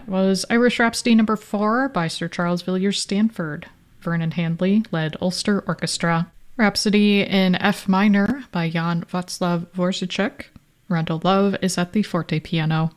That was Irish Rhapsody number 4 by Sir Charles Villiers Stanford. Vernon Handley led Ulster Orchestra. Rhapsody in F minor by Jan Václav Dvořáček. Randall Love is at the forte piano.